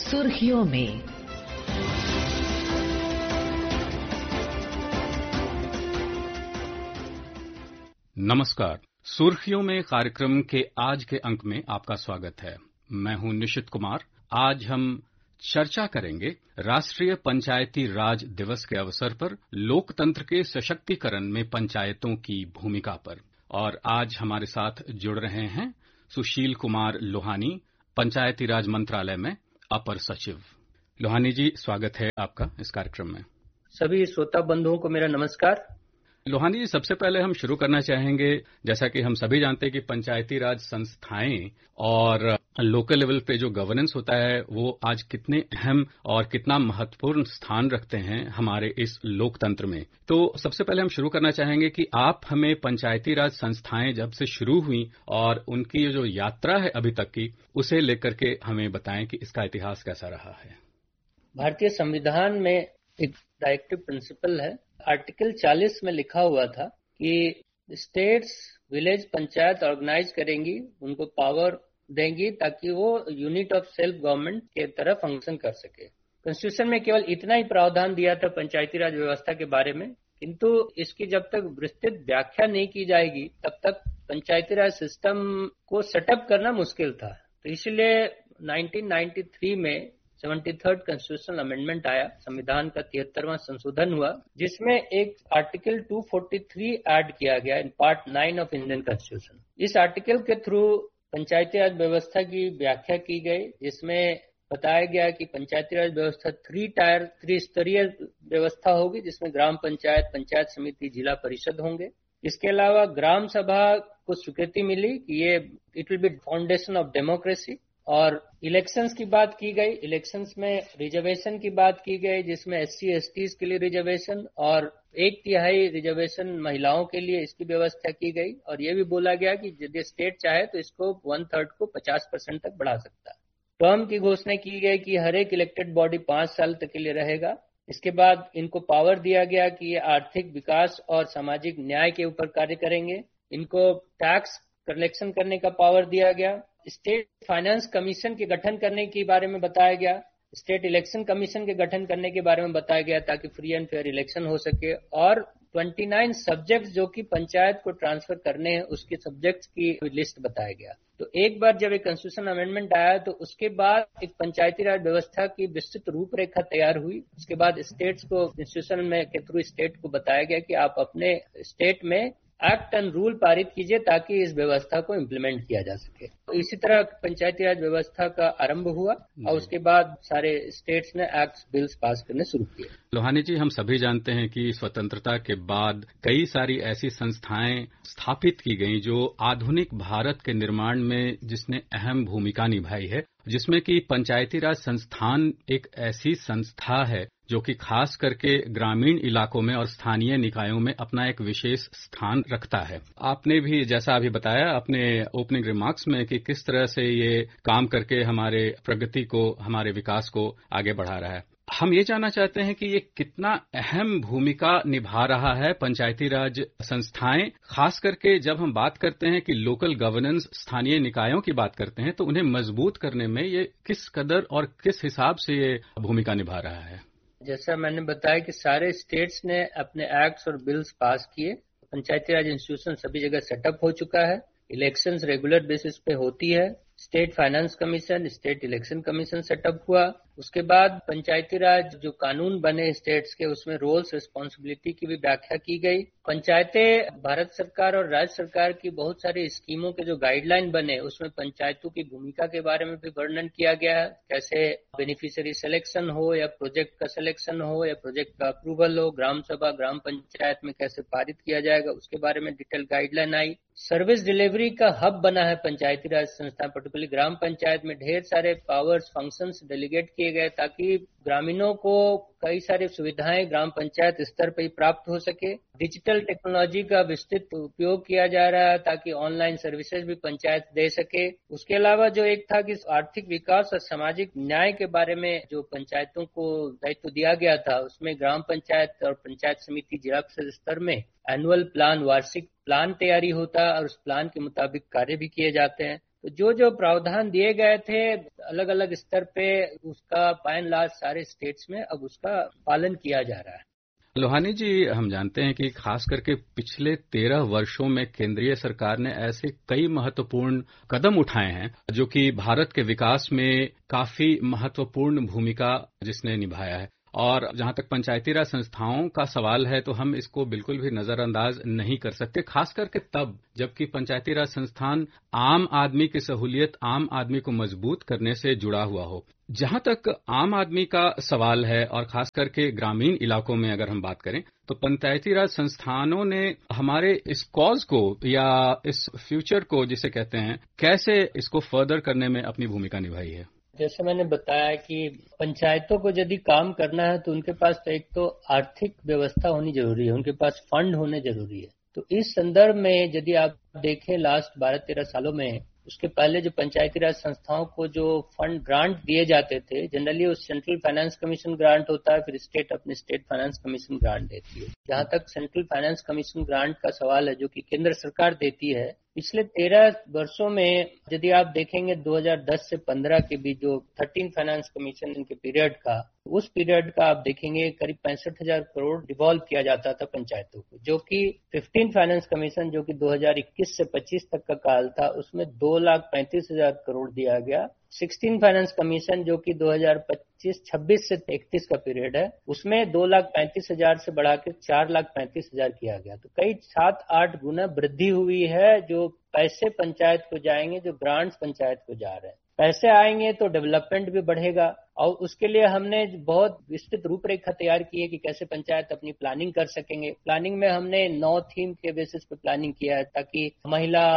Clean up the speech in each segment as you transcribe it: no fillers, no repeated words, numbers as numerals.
सुर्खियों में। नमस्कार। सुर्खियों में कार्यक्रम के आज के अंक में आपका स्वागत है। मैं हूं निशित कुमार। आज हम चर्चा करेंगे राष्ट्रीय पंचायती राज दिवस के अवसर पर लोकतंत्र के सशक्तिकरण में पंचायतों की भूमिका पर। और आज हमारे साथ जुड़ रहे हैं सुशील कुमार लोहानी, पंचायती राज मंत्रालय में अपर सचिव। लोहानी जी, स्वागत है आपका इस कार्यक्रम में। सभी श्रोता बंधुओं को मेरा नमस्कार। लोहानी जी, सबसे पहले हम शुरू करना चाहेंगे, जैसा कि हम सभी जानते हैं कि पंचायती राज संस्थाएं और लोकल लेवल पे जो गवर्नेंस होता है वो आज कितने अहम और कितना महत्वपूर्ण स्थान रखते हैं हमारे इस लोकतंत्र में। तो सबसे पहले हम शुरू करना चाहेंगे कि आप हमें पंचायती राज संस्थाएं जब से शुरू हुई और उनकी जो यात्रा है अभी तक की, उसे लेकर के हमें बताएं कि इसका इतिहास कैसा रहा है। भारतीय संविधान में एक डायरेक्टिव प्रिंसिपल है। आर्टिकल 40 में लिखा हुआ था कि स्टेट्स विलेज पंचायत ऑर्गेनाइज करेंगी, उनको पावर देंगी ताकि वो यूनिट ऑफ सेल्फ गवर्नमेंट के तरह फंक्शन कर सके। कॉन्स्टिट्यूशन में केवल इतना ही प्रावधान दिया था पंचायती राज व्यवस्था के बारे में, किंतु इसकी जब तक विस्तृत व्याख्या नहीं की जाएगी तब तक पंचायती राज सिस्टम को सेटअप करना मुश्किल था। तो इसलिए 1993 में 73rd कॉन्स्टिट्यूशनल अमेंडमेंट आया, संविधान का 73वां संशोधन हुआ, जिसमें एक आर्टिकल 243 ऐड किया गया in part 9 of Indian constitution. इस आर्टिकल के थ्रू पंचायती राज व्यवस्था की व्याख्या की गई, जिसमें बताया गया कि पंचायती राज व्यवस्था त्रिस्तरीय व्यवस्था होगी, जिसमें ग्राम पंचायत, पंचायत समिति, जिला परिषद होंगे। इसके अलावा ग्राम सभा को स्वीकृति मिली कि ये it will be foundation of democracy. और इलेक्शंस की बात की गई, इलेक्शंस में रिजर्वेशन की बात की गई, जिसमें SC STs के लिए रिजर्वेशन और 1/3 रिजर्वेशन महिलाओं के लिए इसकी व्यवस्था की गई। और ये भी बोला गया कि यदि स्टेट चाहे तो इसको 1/3 को 50% तक बढ़ा सकता है। टर्म की घोषणा की गई कि हर एक इलेक्टेड बॉडी 5 साल तक के लिए रहेगा। इसके बाद इनको पावर दिया गया कि ये आर्थिक विकास और सामाजिक न्याय के ऊपर कार्य करेंगे। इनको टैक्स कलेक्शन करने का पावर दिया गया। स्टेट फाइनेंस कमीशन के गठन करने के बारे में बताया गया। स्टेट इलेक्शन कमीशन के गठन करने के बारे में बताया गया ताकि फ्री एंड फेयर इलेक्शन हो सके। और 29 सब्जेक्ट्स जो कि पंचायत को ट्रांसफर करने हैं, उसके सब्जेक्ट्स की लिस्ट बताया गया। तो एक बार जब एक कॉन्स्टिट्यूशन अमेंडमेंट आया तो उसके बाद एक पंचायती राज व्यवस्था की विस्तृत रूपरेखा तैयार हुई। उसके बाद स्टेट्स को कॉन्स्टिट्यूशन में के थ्रू स्टेट को बताया गया कि आप अपने स्टेट में एक्ट एंड रूल पारित कीजिए ताकि इस व्यवस्था को इम्प्लीमेंट किया जा सके। तो इसी तरह पंचायती राज व्यवस्था का आरंभ हुआ और उसके बाद सारे स्टेट्स ने एक्ट्स, बिल्स पास करने शुरू किए। लोहानी जी, हम सभी जानते हैं कि स्वतंत्रता के बाद कई सारी ऐसी संस्थाएं स्थापित की गई जो आधुनिक भारत के निर्माण में जिसने अहम भूमिका निभाई है, जिसमें कि पंचायती राज संस्थान एक ऐसी संस्था है जो कि खास करके ग्रामीण इलाकों में और स्थानीय निकायों में अपना एक विशेष स्थान रखता है। आपने भी जैसा अभी बताया अपने ओपनिंग रिमार्क्स में कि किस तरह से ये काम करके हमारे प्रगति को, हमारे विकास को आगे बढ़ा रहा है। हम ये जानना चाहते हैं कि ये कितना अहम भूमिका निभा रहा है पंचायती राज संस्थाएं, खास करके जब हम बात करते हैं कि लोकल गवर्नेंस, स्थानीय निकायों की बात करते हैं, तो उन्हें मजबूत करने में ये किस कदर और किस हिसाब से ये भूमिका निभा रहा है। जैसा मैंने बताया कि सारे स्टेट्स ने अपने एक्ट्स और बिल्स पास किए। पंचायती राज इंस्टीट्यूशन सभी जगह सेटअप हो चुका है। इलेक्शंस रेगुलर बेसिस पे होती है। State finance commission, state election commission setup हुआ। उसके बाद पंचायती राज जो कानून बने स्टेट्स के, उसमें रोल्स, रिस्पॉन्सिबिलिटी की भी व्याख्या की गई। पंचायतें, भारत सरकार और राज्य सरकार की बहुत सारी स्कीमों के जो गाइडलाइन बने, उसमें पंचायतों की भूमिका के बारे में भी वर्णन किया गया है। कैसे बेनिफिशियरी सिलेक्शन हो या प्रोजेक्ट का सिलेक्शन हो या प्रोजेक्ट का अप्रूवल हो, ग्राम सभा, ग्राम पंचायत में कैसे पारित किया जाएगा, उसके बारे में डिटेल गाइडलाइन आई। सर्विस डिलीवरी का हब बना है पंचायती राज संस्था, पर्टिकुलरली ग्राम पंचायत में ढेर सारे पावर्स, फंक्शंस डेलीगेट किए गए ताकि ग्रामीणों को कई सारी सुविधाएं ग्राम पंचायत स्तर पर ही प्राप्त हो सके। डिजिटल टेक्नोलॉजी का विस्तृत उपयोग किया जा रहा है ताकि ऑनलाइन सर्विसेज भी पंचायत दे सके। उसके अलावा जो एक था कि आर्थिक विकास और सामाजिक न्याय के बारे में जो पंचायतों को दायित्व दिया गया था, उसमें ग्राम पंचायत और पंचायत समिति, जिला परिषद स्तर में एनुअल प्लान, वार्षिक प्लान तैयारी होता है और उस प्लान के मुताबिक कार्य भी किए जाते हैं। तो जो प्रावधान दिए गए थे अलग अलग स्तर पे, उसका बाय एंड लार्ज सारे स्टेट्स में अब उसका पालन किया जा रहा है। लोहानी जी, हम जानते हैं कि खास करके पिछले 13 वर्षों में केंद्रीय सरकार ने ऐसे कई महत्वपूर्ण कदम उठाए हैं जो कि भारत के विकास में काफी महत्वपूर्ण भूमिका जिसने निभाया है। और जहां तक पंचायती राज संस्थाओं का सवाल है तो हम इसको बिल्कुल भी नजरअंदाज नहीं कर सकते, खास करके तब जबकि पंचायती राज संस्थान आम आदमी की सहूलियत, आम आदमी को मजबूत करने से जुड़ा हुआ हो। जहां तक आम आदमी का सवाल है और खास करके ग्रामीण इलाकों में अगर हम बात करें तो पंचायती राज संस्थानों ने हमारे इस कॉज को या इस फ्यूचर को जिसे कहते हैं, कैसे इसको फर्दर करने में अपनी भूमिका निभाई है? जैसे मैंने बताया कि पंचायतों को यदि काम करना है तो उनके पास तो एक तो आर्थिक व्यवस्था होनी जरूरी है, उनके पास फंड होने जरूरी है। तो इस संदर्भ में यदि आप देखें लास्ट 12-13 सालों में, उसके पहले जो पंचायती राज संस्थाओं को जो फंड ग्रांट दिए जाते थे, जनरली वो सेंट्रल फाइनेंस कमीशन ग्रांट होता है, फिर स्टेट अपने स्टेट फाइनेंस कमीशन ग्रांट देती है। जहां तक सेंट्रल फाइनेंस कमीशन ग्रांट का सवाल है जो कि केंद्र सरकार देती है, पिछले 13 वर्षों में यदि आप देखेंगे 2010 से 15 के बीच जो 13 फाइनेंस कमीशन इनके पीरियड का, उस पीरियड का आप देखेंगे करीब 65,000 करोड़ डिवॉल्व किया जाता था पंचायतों को, जो कि 15 फाइनेंस कमीशन जो कि 2021 से 25 तक का काल था उसमें 2,35,000 करोड़ दिया गया। 16 फाइनेंस कमीशन जो कि 2025-26 से 31 का पीरियड है, उसमें 2,35,000 से बढ़ा के 4,35,000 किया गया। तो कई 7-8 गुना वृद्धि हुई है जो पैसे पंचायत को जाएंगे, जो ग्रांट्स पंचायत को जा रहे हैं। पैसे आएंगे तो डेवलपमेंट भी बढ़ेगा और उसके लिए हमने बहुत विस्तृत रूपरेखा तैयार की है कि कैसे पंचायत अपनी प्लानिंग कर सकेंगे। प्लानिंग में हमने 9 थीम के बेसिस पे प्लानिंग किया है ताकि महिला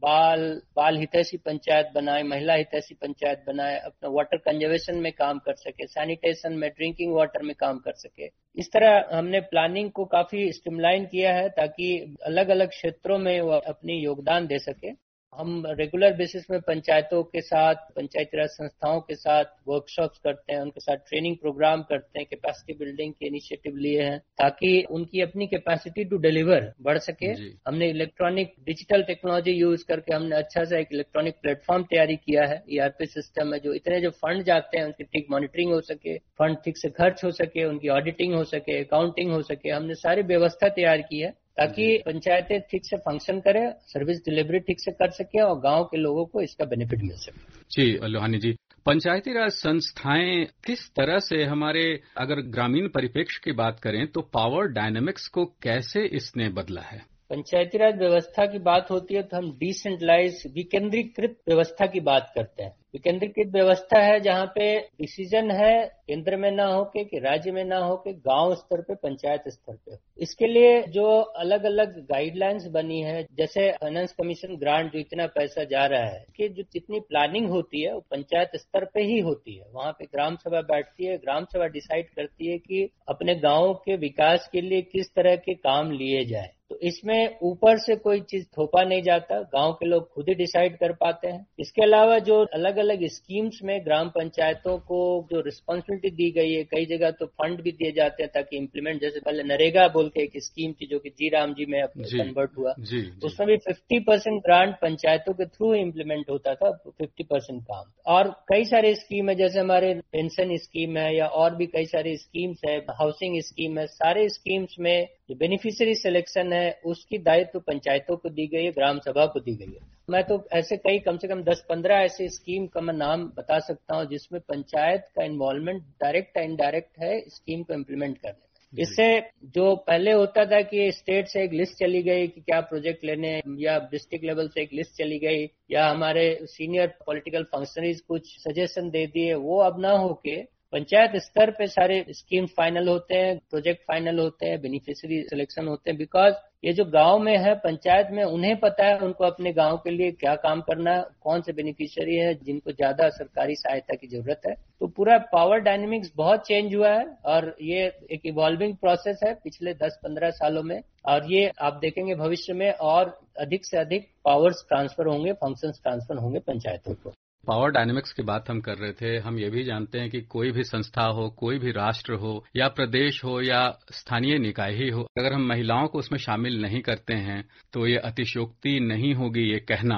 बाल हितैषी पंचायत बनाए, महिला हितैषी पंचायत बनाए, अपना वाटर कंजर्वेशन में काम कर सके, सैनिटेशन में, ड्रिंकिंग वाटर में काम कर सके। इस तरह हमने प्लानिंग को काफी स्ट्रीमलाइन किया है ताकि अलग अलग क्षेत्रों में वो अपनी योगदान दे सके। हम रेगुलर बेसिस में पंचायतों के साथ, पंचायती राज संस्थाओं के साथ वर्कशॉप्स करते हैं, उनके साथ ट्रेनिंग प्रोग्राम करते हैं, कैपेसिटी बिल्डिंग के इनिशिएटिव लिए हैं ताकि उनकी अपनी कैपेसिटी टू डिलीवर बढ़ सके। हमने इलेक्ट्रॉनिक डिजिटल टेक्नोलॉजी यूज करके हमने अच्छा सा एक इलेक्ट्रॉनिक प्लेटफॉर्म तैयारी किया है, ERP सिस्टम है, जो इतने जो फंड जाते हैं उनकी ठीक मॉनिटरिंग हो सके, फंड ठीक से खर्च हो सके, उनकी ऑडिटिंग हो सके, अकाउंटिंग हो सके। हमने सारी व्यवस्था तैयार की है ताकि पंचायतें ठीक से फंक्शन करें, सर्विस डिलीवरी ठीक से कर सके और गांव के लोगों को इसका बेनिफिट मिल सके। जी लोहानी जी, पंचायती राज संस्थाएं किस तरह से हमारे अगर ग्रामीण परिप्रेक्ष्य की बात करें तो पावर डायनेमिक्स को कैसे इसने बदला है? पंचायती राज व्यवस्था की बात होती है तो हम डिसेंट्रलाइज, विकेंद्रीकृत व्यवस्था की बात करते हैं। विकेंद्रीकृत व्यवस्था है जहां पे डिसीजन है केंद्र में ना होके, कि राज्य में ना होके, गांव स्तर पे, पंचायत स्तर पे। इसके लिए जो अलग अलग गाइडलाइंस बनी है, जैसे फाइनेंस कमीशन ग्रांट जो इतना पैसा जा रहा है कि जो जितनी प्लानिंग होती है वो पंचायत स्तर पे ही होती है। वहां पे ग्राम सभा बैठती है, ग्राम सभा डिसाइड करती है कि अपने गांव के विकास के लिए किस तरह के काम लिए जाए। तो इसमें ऊपर से कोई चीज थोपा नहीं जाता, गांव के लोग खुद ही डिसाइड कर पाते हैं। इसके अलावा जो अलग अलग स्कीम्स में ग्राम पंचायतों को जो रिस्पॉन्सिबिलिटी दी गई है, कई जगह तो फंड भी दिए जाते हैं ताकि इम्प्लीमेंट, जैसे पहले नरेगा बोल के एक स्कीम थी जो कि जी राम जी में कन्वर्ट हुआ, उसमें भी 50% ग्रांट पंचायतों के थ्रू इम्प्लीमेंट होता था, 50% काम। और कई सारे स्कीम है, जैसे हमारे पेंशन स्कीम है या और भी कई सारी स्कीम्स है, हाउसिंग स्कीम है, सारे स्कीम्स में जो बेनिफिशियरी सिलेक्शन है उसकी दायित्व पंचायतों को दी गई है, ग्राम सभा को दी गई है। मैं तो ऐसे कई कम से कम 10-15 ऐसे स्कीम का मैं नाम बता सकता हूं जिसमें पंचायत का इन्वॉल्वमेंट डायरेक्ट या इनडायरेक्ट है स्कीम को इम्प्लीमेंट करने में। इससे जो पहले होता था कि स्टेट से एक लिस्ट चली गई कि क्या प्रोजेक्ट लेने, या डिस्ट्रिक्ट लेवल से एक लिस्ट चली गई, या हमारे सीनियर पॉलिटिकल फंक्शनरीज कुछ सजेशन दे दिए, वो अब ना होके पंचायत स्तर पे सारे स्कीम फाइनल होते हैं, प्रोजेक्ट फाइनल होते हैं, बेनिफिशियरी सिलेक्शन होते हैं। बिकॉज ये जो गांव में है, पंचायत में, उन्हें पता है उनको अपने गांव के लिए क्या काम करना है, कौन से बेनिफिशियरी है जिनको ज्यादा सरकारी सहायता की जरूरत है। तो पूरा पावर डायनेमिक्स बहुत चेंज हुआ है और ये एक इवॉल्विंग प्रोसेस है पिछले 10-15 सालों में, और ये आप देखेंगे भविष्य में और अधिक से अधिक पावर्स ट्रांसफर होंगे, फंक्शंस ट्रांसफर होंगे पंचायतों को। पावर डायनेमिक्स की बात हम कर रहे थे। हम ये भी जानते हैं कि कोई भी संस्था हो, कोई भी राष्ट्र हो या प्रदेश हो या स्थानीय निकाय ही हो, अगर हम महिलाओं को उसमें शामिल नहीं करते हैं तो ये अतिशयोक्ति नहीं होगी ये कहना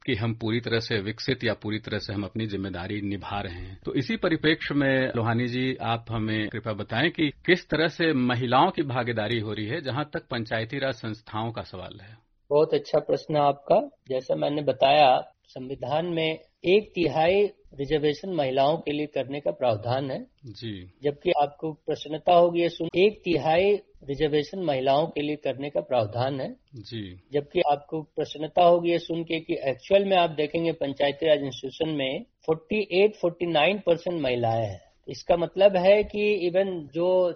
कि हम पूरी तरह से विकसित या पूरी तरह से हम अपनी जिम्मेदारी निभा रहे हैं। तो इसी परिप्रेक्ष्य में लोहानी जी आप हमें कृपया बताएं कि किस तरह से महिलाओं की भागीदारी हो रही है जहां तक पंचायती राज संस्थाओं का सवाल है। बहुत अच्छा प्रश्न आपका। जैसा मैंने बताया, संविधान में 1/3 रिजर्वेशन महिलाओं के लिए करने का प्रावधान है जी। जबकि आपको प्रसन्नता होगी ये सुन 1/3 रिजर्वेशन महिलाओं के लिए करने का प्रावधान है जी। जबकि आपको प्रसन्नता होगी ये सुन के कि एक्चुअल में आप देखेंगे पंचायती राज इंस्टीट्यूशन में 48-49% महिलाएं हैं। इसका मतलब है कि इवन जो